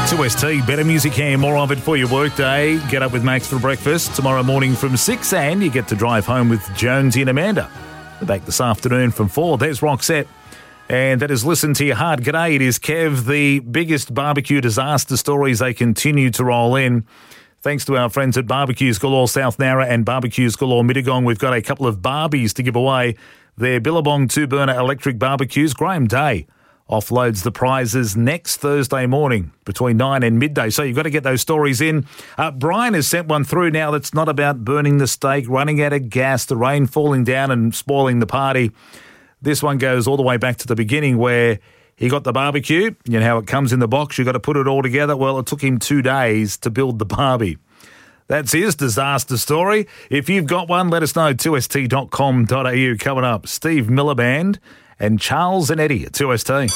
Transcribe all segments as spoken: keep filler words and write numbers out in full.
two S T, better music here, more of it for your workday. Get up with Max for breakfast tomorrow morning from six, and you get to drive home with Jonesy and Amanda. We're back this afternoon from four. There's Roxette. And that is Listen to Your Heart. G'day, it is Kev. The biggest barbecue disaster stories, they continue to roll in. Thanks to our friends at Barbecues Galore South Nowra and Barbecues Galore Mittagong, we've got a couple of Barbies to give away. They're Billabong two-burner electric barbecues. Graham Day offloads the prizes next Thursday morning between nine and midday. So you've got to get those stories in. Uh, Brian has sent one through now that's not about burning the steak, running out of gas, the rain falling down and spoiling the party. This one goes all the way back to the beginning where he got the barbecue. You know how it comes in the box. You've got to put it all together. Well, it took him two days to build the Barbie. That's his disaster story. If you've got one, let us know. two s t dot com dot a u. Coming up, Steve Miliband and Charles and Eddie at two S T.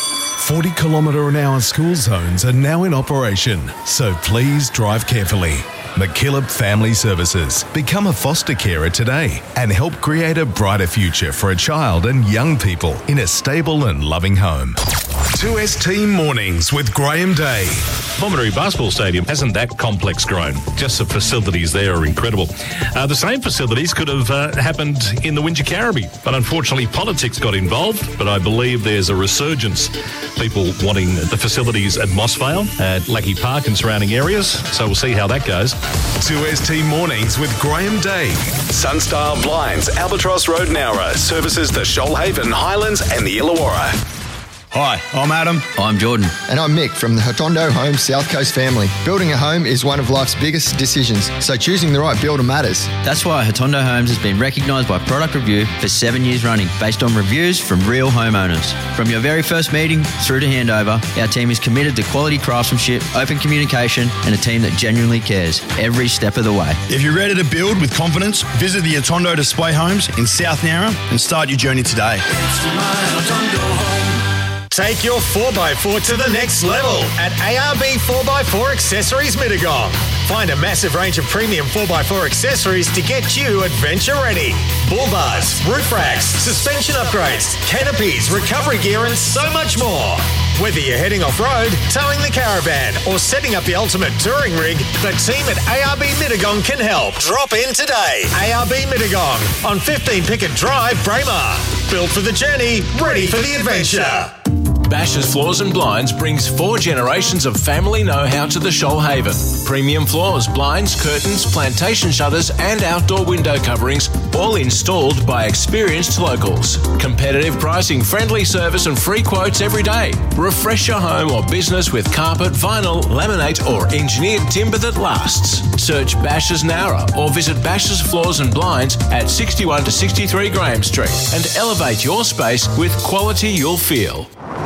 forty kilometre an hour school zones are now in operation, so please drive carefully. McKillop Family Services. Become a foster carer today and help create a brighter future for a child and young people in a stable and loving home. two S T Mornings with Graham Day. Bomaderry Basketball Stadium hasn't that complex grown. Just the facilities there are incredible. Uh, the same facilities could have uh, happened in the Wingecarribee, but unfortunately politics got involved. But I believe there's a resurgence. People wanting the facilities at Mossvale, at Lackey Park and surrounding areas. So we'll see how that goes. two S T Mornings with Graham Day. Sunstyle Blinds, Albatross Road, Nowra, services the Shoalhaven, Highlands and the Illawarra. Hi, I'm Adam. I'm Jordan. And I'm Mick from the Hotondo Homes South Coast family. Building a home is one of life's biggest decisions, so choosing the right builder matters. That's why Hotondo Homes has been recognised by Product Review for seven years running, based on reviews from real homeowners. From your very first meeting through to handover, our team is committed to quality craftsmanship, open communication, and a team that genuinely cares every step of the way. If you're ready to build with confidence, visit the Hotondo Display Homes in South Nowra and start your journey today. Take your four by four to the next level at A R B four by four Accessories Mittagong. Find a massive range of premium four by four accessories to get you adventure ready. Bull bars, roof racks, suspension upgrades, canopies, recovery gear and so much more. Whether you're heading off-road, towing the caravan or setting up the ultimate touring rig, the team at A R B Mittagong can help. Drop in today. A R B Mittagong on fifteen Pickett Drive, Braemar. Built for the journey, ready for the adventure. Bashers Floors and Blinds brings four generations of family know-how to the Shoalhaven. Premium floors, blinds, curtains, plantation shutters and outdoor window coverings, all installed by experienced locals. Competitive pricing, friendly service and free quotes every day. Refresh your home or business with carpet, vinyl, laminate or engineered timber that lasts. Search Bashers Nowra or visit Bashers Floors and Blinds at sixty-one to sixty-three Graham Street and elevate your space with quality you'll feel.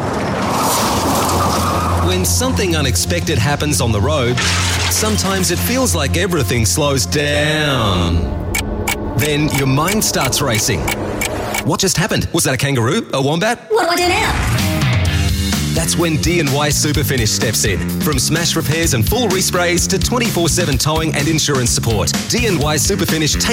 When something unexpected happens on the road, sometimes it feels like everything slows down. Then your mind starts racing. What just happened? Was that a kangaroo? A wombat? What do I do now? That's when D and Y Superfinish steps in. From smash repairs and full resprays to twenty-four seven towing and insurance support, D and Y Superfinish takes